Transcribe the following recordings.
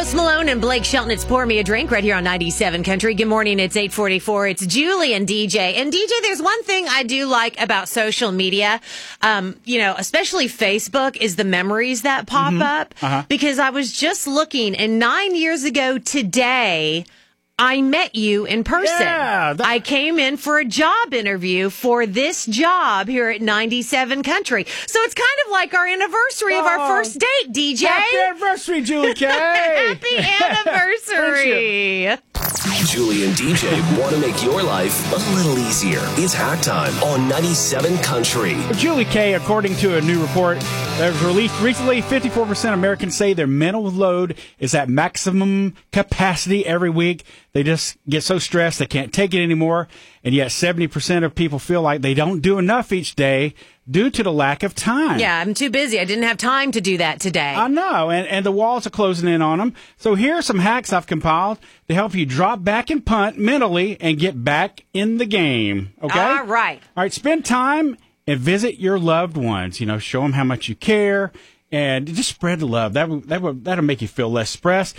Post Malone and Blake Shelton, it's Pour Me a Drink right here on 97 Country. Good morning, it's 8:44. It's Julie and DJ. And DJ, there's one thing I do like about social media, especially Facebook, is the memories that pop up. Because I was just looking, and 9 years ago today, I met you in person. Yeah, I came in for a job interview for this job here at 97 Country. So it's kind of like our anniversary of our first date, DJ. Happy anniversary, Julie K. Happy anniversary. Julie and DJ want to make your life a little easier. It's Hack Time on 97 Country. Julie K, according to a new report that was released recently, 54% of Americans say their mental load is at maximum capacity every week. They just get so stressed they can't take it anymore. And yet 70% of people feel like they don't do enough each day due to the lack of time. Yeah, I'm too busy. I didn't have time to do that today. I know, and the walls are closing in on them. So here are some hacks I've compiled to help you drop back and punt mentally and get back in the game. Okay? All right. All right, spend time and visit your loved ones. Show them how much you care. And just spread the love. That'll make you feel less stress,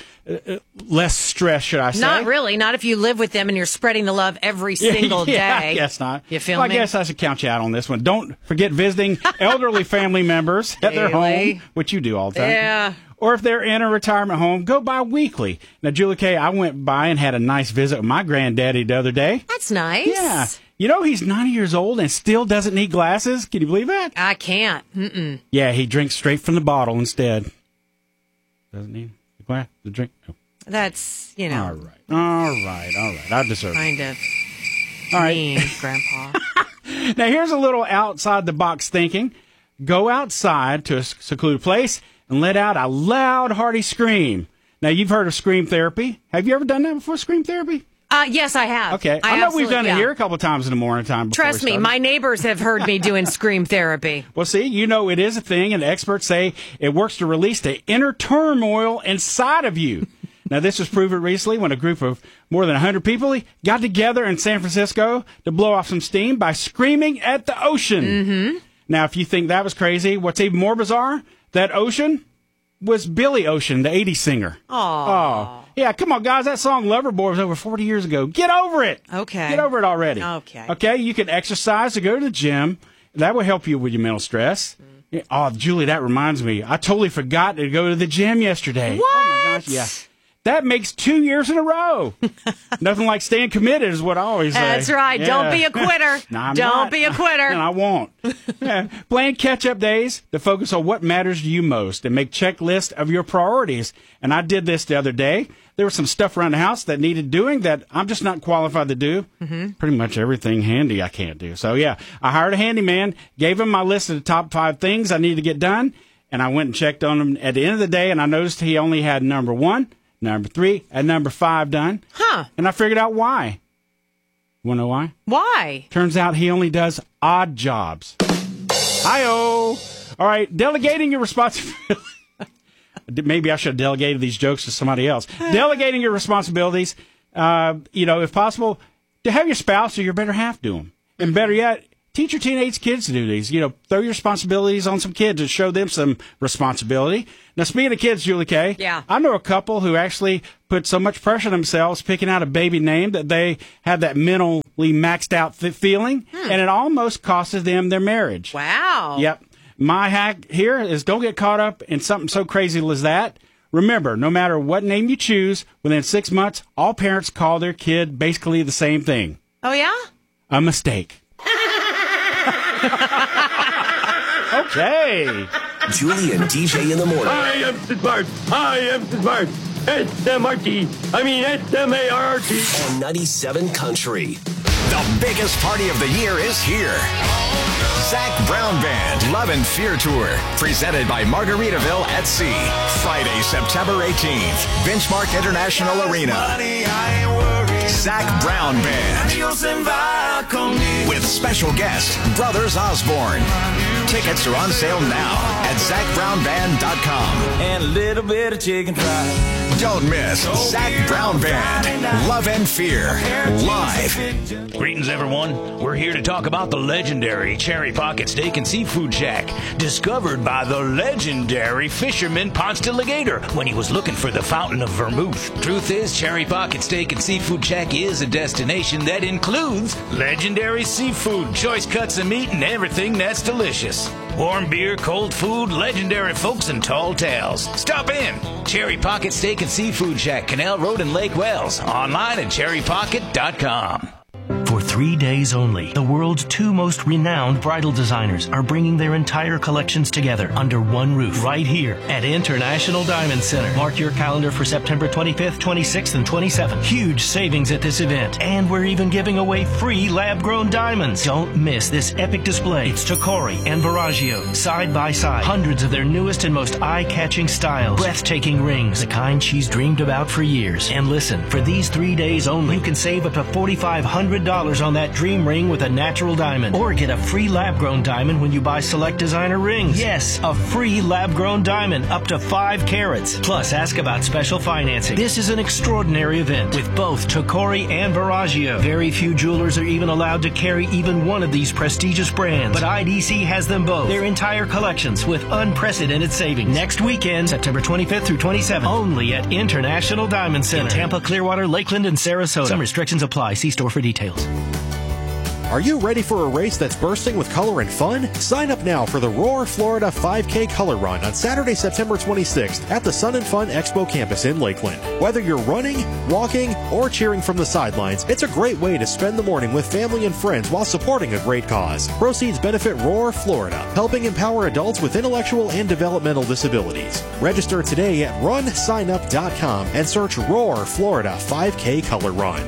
should I say? Not really. Not if you live with them and you're spreading the love every single day. I guess not. You feel me? I guess I should count you out on this one. Don't forget visiting elderly family members at their home, which you do all the time. Yeah. Or if they're in a retirement home, go by weekly. Now, Julie K, I went by and had a nice visit with my granddaddy the other day. That's nice. Yeah. He's 90 years old and still doesn't need glasses. Can you believe that? I can't. Mm-mm. Yeah, he drinks straight from the bottle instead. Doesn't need the glass, the drink? No. That's, All right. I deserve it. Kind of all right. mean, Grandpa. Now, here's a little outside-the-box thinking. Go outside to a secluded place and let out a loud, hearty scream. Now, you've heard of scream therapy. Have you ever done that before, scream therapy? Yes, I have. Okay. I know we've done it here a couple of times in the morning time. Trust me, my neighbors have heard me doing scream therapy. Well, see, it is a thing, and experts say it works to release the inner turmoil inside of you. Now, this was proven recently when a group of more than 100 people got together in San Francisco to blow off some steam by screaming at the ocean. Mm-hmm. Now, if you think that was crazy, what's even more bizarre, that ocean was Billy Ocean, the 80s singer. Oh. Yeah, come on, guys. That song Loverboy was over 40 years ago. Get over it. Okay. Get over it already. Okay. Okay, you can exercise or go to the gym. That will help you with your mental stress. Oh, Julie, that reminds me. I totally forgot to go to the gym yesterday. What? Oh, my gosh, yeah. That makes 2 years in a row. Nothing like staying committed is what I always say. That's right. Yeah. Don't be a quitter. No, I'm Don't not. be a quitter. And I won't. Plan catch-up days to focus on what matters to you most and make checklists of your priorities. And I did this the other day. There was some stuff around the house that needed doing that I'm just not qualified to do. Mm-hmm. Pretty much everything handy I can't do. So, yeah, I hired a handyman, gave him my list of the top 5 things I needed to get done, and I went and checked on them at the end of the day, and I noticed he only had number 1, number 3, and number 5 done. Huh. And I figured out why. You want to know why? Why? Turns out he only does odd jobs. Hi-oh. All right, delegating your responsibility. Maybe I should have delegated these jokes to somebody else. Delegating your responsibilities, if possible, to have your spouse or your better half do them. And better yet, teach your teenage kids to do these. Throw your responsibilities on some kids and show them some responsibility. Now, speaking of kids, Julie K, yeah. I know a couple who actually put so much pressure on themselves picking out a baby name that they have that mentally maxed out feeling, and it almost costed them their marriage. Wow. Yep. My hack here is don't get caught up in something so crazy as that. Remember, no matter what name you choose, within 6 months, all parents call their kid basically the same thing. Oh, yeah? A mistake. Okay. Julie and DJ in the morning. I am smart. S-M-R-T. S-M-A-R-R-T. On 97 Country. The biggest party of the year is here. Zach Brown Band Love and Fear Tour, presented by Margaritaville at Sea. Friday, September 18th, Benchmark International Arena. Zach Brown Band. With special guest, Brothers Osborne. Tickets are on sale now at ZachBrownBand.com. And a little bit of chicken fried. Don't miss Zach Brown Band, Love and Fear, live. Greetings, everyone. We're here to talk about the legendary Cherry Pocket Steak and Seafood Shack, discovered by the legendary fisherman Ponce de Legator when he was looking for the fountain of vermouth. Truth is, Cherry Pocket Steak and Seafood Shack is a destination that includes legendary seafood, choice cuts of meat, and everything that's delicious. Warm beer, cold food, legendary folks, and tall tales. Stop in. Cherry Pocket Steak and Seafood Shack, Canal Road in Lake Wells. Online at cherrypocket.com. For 3 days only, the world's two most renowned bridal designers are bringing their entire collections together under one roof right here at International Diamond Center. Mark your calendar for September 25th, 26th, and 27th. Huge savings at this event, and we're even giving away free lab-grown diamonds. Don't miss this epic display. It's Tacori and Verragio, side by side. Hundreds of their newest and most eye-catching styles. Breathtaking rings, the kind she's dreamed about for years. And listen, for these 3 days only, you can save up to $4,500 on that dream ring with a natural diamond, or get a free lab-grown diamond when you buy select designer rings. Yes, a free lab-grown diamond up to 5 carats. Plus, ask about special financing. This is an extraordinary event with both Tacori and Verragio. Very few jewelers are even allowed to carry even one of these prestigious brands, but IDC has them both. Their entire collections with unprecedented savings. Next weekend, September 25th through 27th, only at International Diamond Center in Tampa, Clearwater, Lakeland, and Sarasota. Some restrictions apply. See store for details. Are you ready for a race that's bursting with color and fun? Sign up now for the Roar Florida 5K Color Run on Saturday, September 26th at the Sun and Fun Expo campus in Lakeland. Whether you're running, walking, or cheering from the sidelines, it's a great way to spend the morning with family and friends while supporting a great cause. Proceeds benefit Roar Florida, helping empower adults with intellectual and developmental disabilities. Register today at runsignup.com and search Roar Florida 5K Color Run.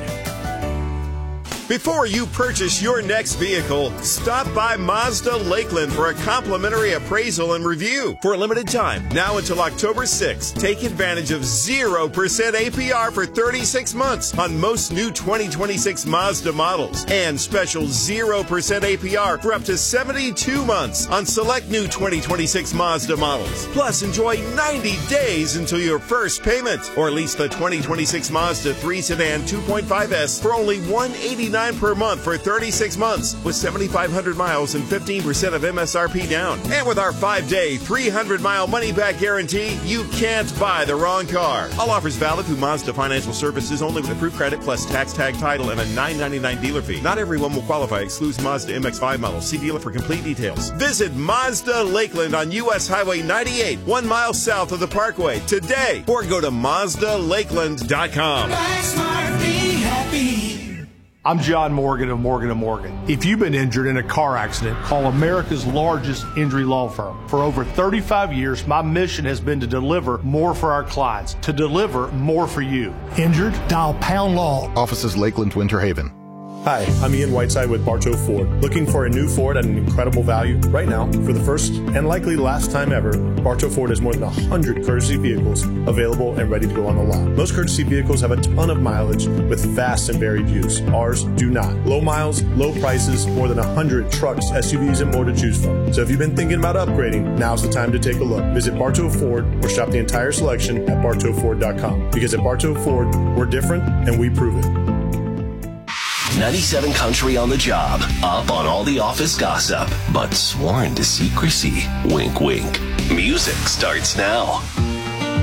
Before you purchase your next vehicle, stop by Mazda Lakeland for a complimentary appraisal and review. For a limited time, now until October 6th, take advantage of 0% APR for 36 months on most new 2026 Mazda models, and special 0% APR for up to 72 months on select new 2026 Mazda models. Plus, enjoy 90 days until your first payment, or lease the 2026 Mazda 3 Sedan 2.5S for only $189 per month for 36 months with 7,500 miles and 15% of MSRP down. And with our 5-day, 300-mile money-back guarantee, you can't buy the wrong car. All offers valid through Mazda Financial Services only with approved credit plus tax tag title and a $9.99 dealer fee. Not everyone will qualify. Excludes Mazda MX-5 models. See dealer for complete details. Visit Mazda Lakeland on U.S. Highway 98, 1 mile south of the Parkway today, or go to MazdaLakeland.com. Buy smart, be happy. I'm John Morgan of Morgan & Morgan. If you've been injured in a car accident, call America's largest injury law firm. For over 35 years, my mission has been to deliver more for our clients, to deliver more for you. Injured? Dial Pound Law. Offices Lakeland, Winter Haven. Hi, I'm Ian Whiteside with Bartow Ford. Looking for a new Ford at an incredible value? Right now, for the first and likely last time ever, Bartow Ford has more than 100 courtesy vehicles available and ready to go on the lot. Most courtesy vehicles have a ton of mileage with vast and varied use. Ours do not. Low miles, low prices, more than 100 trucks, SUVs, and more to choose from. So if you've been thinking about upgrading, now's the time to take a look. Visit Bartow Ford or shop the entire selection at BartowFord.com. Because at Bartow Ford, we're different and we prove it. 97 Country on the job, up on all the office gossip, but sworn to secrecy. Wink, wink. Music starts now.